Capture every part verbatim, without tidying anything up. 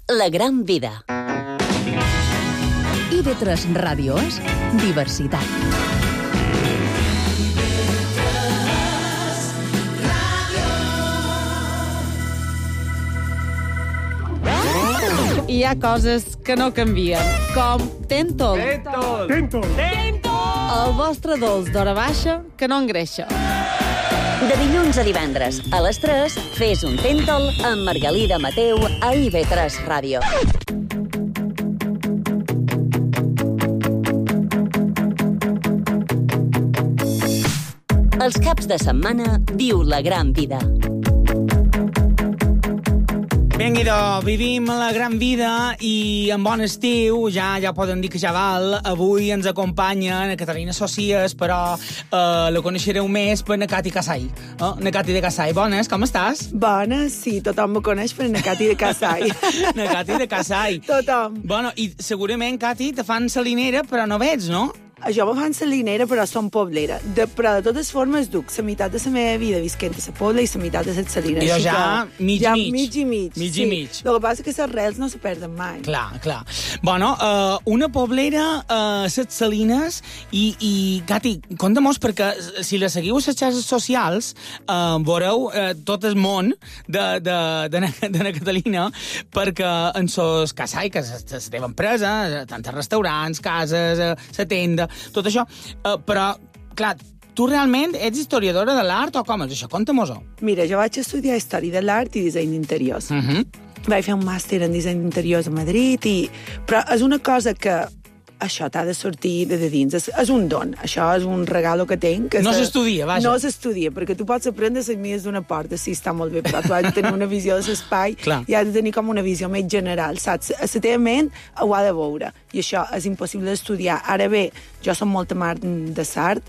La gran vida. I ve tres Ràdio és diversitat. Hi ha coses que no canvien, com Tentol. Tentol. Tentol. El vostre dolç d'hora baixa que no engreixa. De dilluns a divendres, a les tres, fes un Tentol amb Margalida Mateu a I V tres Ràdio. Els caps de setmana viu la gran vida. Vinga, idò, vivim la gran vida i en bon estiu, ja ja poden dir que ja val. Avui ens acompanya na Catalina Socias, però eh, la coneixereu més per na Cati Casai. Eh? Na Cati de Casai. Bones, com estàs? Bones, sí, tothom me coneix per na Cati de Casai. Na Cati de Casai. Tothom. Bueno, i segurament, Cati, te fan salinera, però no veig, no? Jo me fan salinera, però som poblera. De, però de totes formes duc la meitat de la meva vida visquent a la pobla i la meitat de la salina. I ja mig ja mig. mig i mig. Mig sí. i mig. El que passa és que les rels no se perden mai. Clar, clar. Bueno, uh, una poblera a uh, les salines i, i Cati, conta-mos, perquè si la seguiu a les xarxes socials uh, veureu uh, tot el món de, de, de, na, de na Catalina, perquè en sos casai, que és la teva empresa, tant a restaurants, cases, la tenda, tot això, uh, però, clar, tu realment ets historiadora de l'art o com és això? Conta-mos-ho. Mira, jo vaig estudiar Història de l'Art i Disseny d'Interiors. Uh -huh. Vaig fer un màster en Disseny d'Interiors a Madrid, i... però és una cosa que això t'ha de sortir de, de dins. És, és un don. Això és un regalo que tinc. Que no se... s'estudia, vaja. No s'estudia, perquè tu pots aprendre les mides d'una porta, sí, està molt bé, però tu has de tenir una visió de l'espai i has de tenir com una visió més general, saps? A la teva ment ho ha de veure, i això és impossible d'estudiar. Ara bé, jo som molt amant de l'art,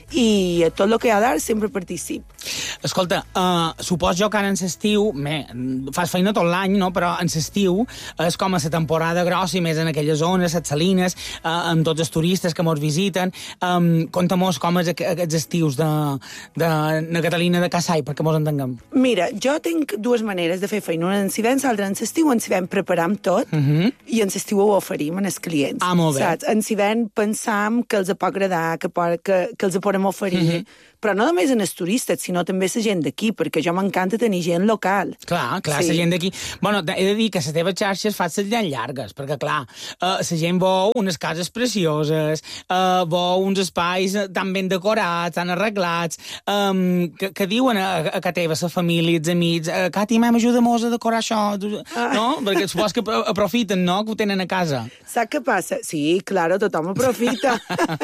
i a tot el que hi ha d'art sempre particip. Escolta, uh, supos jo que ara en l'estiu, fas feina tot l'any, no? Però en l'estiu és com a la temporada grossa i més en aquelles zones, les salines, uh, amb tots els turistes que mos visiten. Um, Conta-mos com és aquests estius de, de na Catalina de Casai, perquè mos entenguem. Mira, jo tinc dues maneres de fer feina. Una en s'hivern, l'altra en l'estiu. En s'hivern preparam tot uh -huh. i en l'estiu ho oferim als clients. Ah, molt bé. Saps? En s'hivern pensam que els pot agradar, que, que, que els podem oferir, uh -huh. però no només en els turistes, sinó també la gent d'aquí, perquè jo m'encanta tenir gent local. Clar, clar, sí. La gent d'aquí... Bueno, he de dir que les teves xarxes fan les llan llargues, perquè, clar, la uh, gent veu unes cases precioses, uh, veu uns espais tan ben decorats, tan arreglats, um, que, que diuen a, a que teva, la família, els amics, uh, Cati, mam, ajuda-mos a decorar això, ah. no? Perquè supos que aprofiten, no?, que ho tenen a casa. Saps què passa? Sí, claro, tothom aprofita.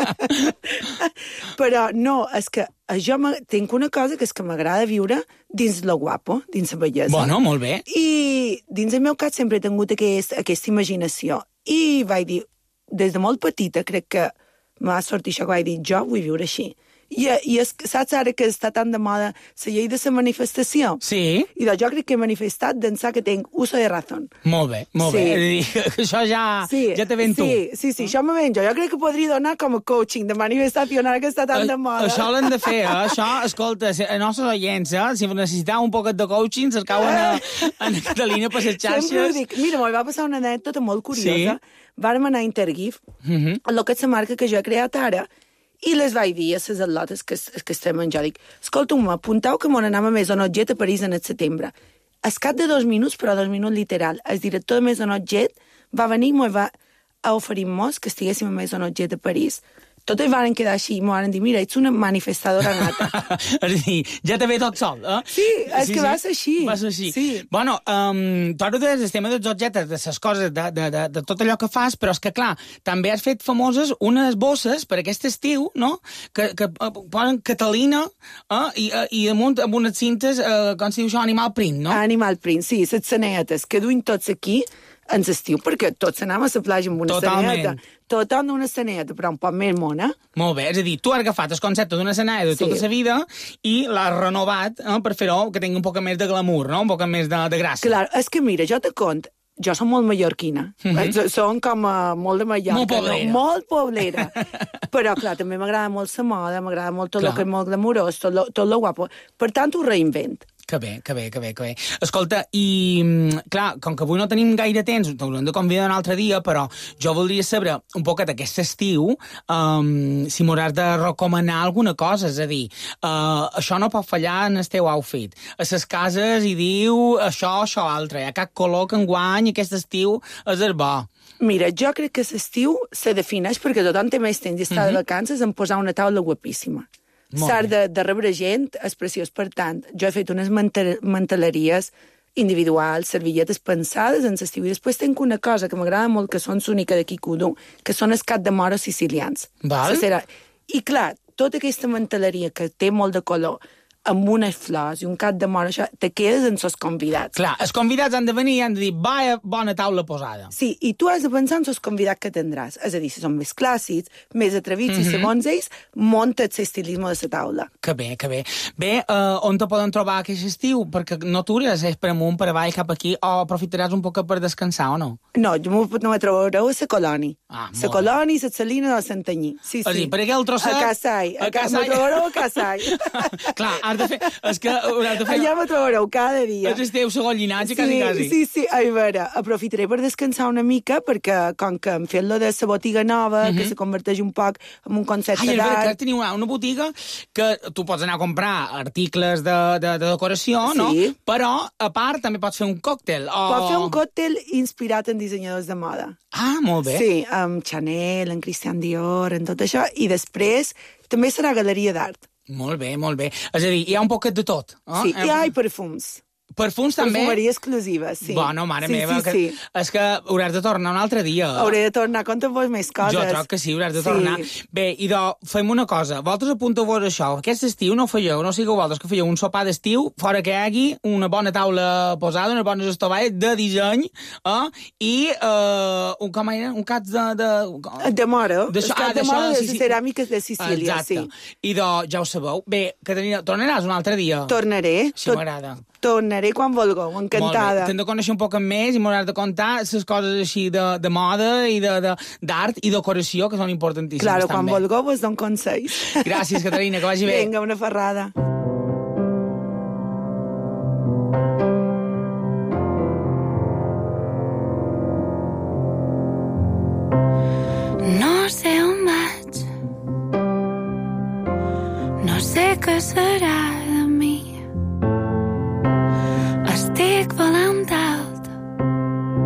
Però no, és que jo tinc una cosa que és que m'agrada viure dins lo guapo, dins la bellesa. Bueno, molt bé. I dins el meu cap sempre he tingut aquest, aquesta imaginació. I vaig dir, des de molt petita, crec que m'ha sortit això que vaig dir, jo vull viure així. I, i és, saps ara que està tan de moda la llei de la manifestació? Sí. I doncs jo crec que he manifestat d'ençà que tinc uso de razón. Molt bé, molt sí. bé. És a dir, això ja, sí, ja te ven tu. Sí, sí, sí, això me ven jo. Jo crec que podria donar com a coaching de manifestació ara que està tan de moda. Això l'hem de fer, eh? Això, escolta, a nostres oients, eh? Si necessiteu un poquet de coaching, cercauen a, a Catalina per les xarxes. Sempre ho dic. Mira, m'hi va passar una anècdota molt curiosa. Sí. Vàrem anar a Intergif, uh -huh. el que és la marca que jo he creat ara, i les vaig dir a les atletes que, que estem en jo. Dic, escolta, m'apuntau que m'on anam a Maisonotjet a París en el setembre. Al cap de dos minuts, però dos minuts literal, el director de Maisonotjet va venir i m'ho va oferir-nos que estiguéssim a Maisonotjet a París. Tot i van quedar així i m'ho van dir, mira, ets una manifestadora nata. És a dir, ja te ve tot sol, eh? Sí, és sí, que sí. va ser així. Va ser així. Sí. Bueno, um, tu ara deies el tema dels objectes, de les coses, de, de, de, de tot allò que fas, però és que, clar, també has fet famoses unes bosses per aquest estiu, no?, que, que uh, posen Catalina eh? I, uh, i damunt amb unes cintes, uh, com si diu això, Animal Print, no? Animal Print, sí, les sanetes, que duim tots aquí en l'estiu, perquè tots anàvem a la platja amb una saneta. Tothom d'una saneta, però un poc més mona. Molt bé, és a dir, tu has agafat el concepte d'una saneta de tota sí. la vida i l'has renovat eh, per fer-ho que tingui un poc més de glamour, no? Un poc més de, de gràcia. Clar, és que mira, jo te cont, jo som molt mallorquina, uh -huh. som com a, molt de Mallorca. Molt poblera. No? Molt poblera. Però, clar, també m'agrada molt la moda, m'agrada molt tot el que és molt glamurós, tot lo, tot lo guapo. Per tant, ho reinvent. Que bé, que bé, que bé, que bé. Escolta, i, clar, com que avui no tenim gaire temps, t'haurem de convidar un altre dia, però jo voldria saber un poquet aquest estiu um, si m'hauràs de recomanar alguna cosa, és a dir, uh, això no pot fallar en el teu outfit. A les cases hi diu això, això, altre. Hi ha cap color que enguany aquest estiu és el bo. Mira, jo crec que l'estiu se defineix perquè tothom té més temps i està de vacances en posar una taula guapíssima. S'ha de, de rebre gent, és preciós. Per tant, jo he fet unes manteleries individuals, servilletes pensades en l'estiu. I després tinc una cosa que m'agrada molt, que són l'única d'aquí Kudu, que són els cap de moro sicilians. Val. I clar, tota aquesta manteleria que té molt de color, amb unes flors i un cap de moro, això, te quedes en els convidats. Clar, els convidats han de venir i han de dir, vaya, bona taula posada. Sí, i tu has de pensar en els convidats que tindràs. És a dir, si són més clàssics, més atrevits, mm -hmm. i segons ells, munta l'estilisme de la taula. Que bé, que bé. Bé, uh, on te poden trobar aquest estiu? Perquè no t'hauràs per amunt, per avall, cap aquí, o aprofitaràs un poc per descansar, o no? No, jo no me trobareu a la Colònia. Ah, la Colònia i la Salina del Santanyí. Sí, sí. O sigui, per aquell trosset... A Casai. A Casai. Me trobareu a Casai. Clar, has de fer... És que hauràs de fer... Allà me trobareu cada dia. És el teu segon llinatge, sí, quasi, quasi. Sí, sí. A veure, aprofitaré per descansar una mica, perquè com que hem fet lo de la botiga nova, uh -huh. que se converteix un poc en un concepte d'art... d'art... Ai, és teniu una, una botiga que tu pots anar a comprar articles de, de, de decoració, sí. no? Però, a part, també pots fer un còctel. O... Pots fer un còctel inspirat en dissenyadors de moda. Ah, molt bé. Sí, amb Chanel, en Christian Dior, en tot això. I després també serà galeria d'art. Molt bé, molt bé. És a dir, hi ha un poquet de tot. Eh? Sí, hi ha perfums. Perfums també? Perfumeria exclusiva, sí. Bueno, mare sí, meva, sí, que, sí. és que hauràs de tornar un altre dia. Hauré de tornar, conta-vos més coses. Jo troc que sí, hauràs de sí. tornar. Bé, idò, fem una cosa. Vosaltres apunteu-vos això. Aquest estiu no fèieu, no sigueu vosaltres que fèieu un sopar d'estiu, fora que hi hagi una bona taula posada, unes bones estovalles de disseny, eh? I uh, un, com era? Un cap de... De, de moro. De, el cap ah, de moro de sí, les sí. ceràmiques de Sicília, exacte. sí. Idò, ja ho sabeu. Bé, Caterina, tornaràs un altre dia? Tornaré. Sí, Tot... m'agrada. Tornaré quan vulgueu, encantada. T'hem de conèixer un poc més i m'hauràs de contar les coses així de, de moda i d'art i decoració, que són importantíssimes. Claro, també. quan vulgueu vos dono consells. Gràcies, Caterina, que vagi bé. Vinga, una ferrada.